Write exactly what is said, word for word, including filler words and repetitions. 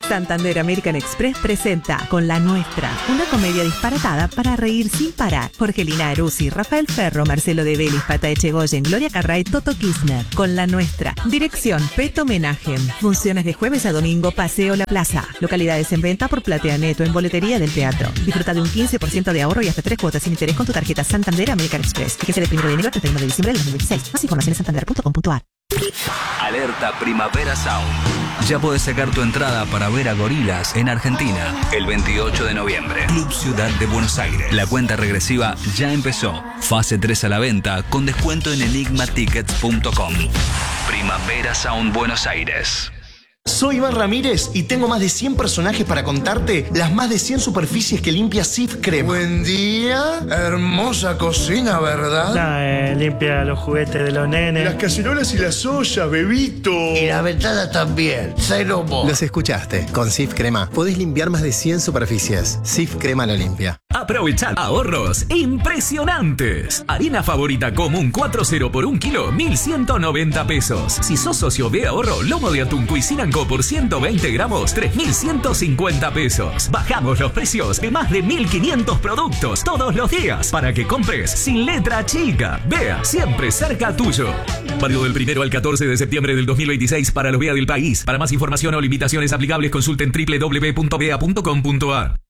Santander American Express presenta Con la Nuestra, una comedia disparatada para reír sin parar. Jorgelina Aruzzi, Rafael Ferro, Marcelo de Vélez, Pata Echegoyen, Gloria Carray, Toto Kirchner. Con la Nuestra. Dirección Peto Menajem. Funciones de jueves a domingo, Paseo La Plaza. Localidades en venta por Platea Neto en boletería del teatro. Disfruta de un quince por ciento de ahorro y hasta tres cuotas sin interés con tu tarjeta Santander American Express. Fíjese del primero de enero al treinta y uno de diciembre del dos mil veintiséis. Más información en santander punto com punto a r. Alerta Primavera Sound. Ya podés sacar tu entrada para ver a Gorilas en Argentina el veintiocho de noviembre. Club Ciudad de Buenos Aires. La cuenta regresiva ya empezó. Fase tres a la venta con descuento en enigma tickets punto com. Primavera Sound Buenos Aires. Soy Iván Ramírez y tengo más de cien personajes para contarte las más de cien superficies que limpia Cif Crema. Buen día, hermosa cocina, ¿verdad? No, eh, limpia los juguetes de los nenes. Las cacerolas y las ollas, bebito. Y la ventana también, cero mo. Los escuchaste. Con Cif Crema podés limpiar más de cien superficies. Cif Crema la limpia. Aprovechar ahorros impresionantes. Harina favorita común cuatro cero por un kilo, mil ciento noventa pesos. Si sos socio de ahorro, lomo de atún Cuisinanco por ciento veinte gramos, tres mil ciento cincuenta pesos. Bajamos los precios de más de mil quinientos productos todos los días para que compres sin letra chica. Vea, siempre cerca tuyo. Válido del primero al catorce de septiembre del dos mil veintiséis para los B E A del país. Para más información o limitaciones aplicables consulten doble u doble u doble u punto b e a punto com punto a r.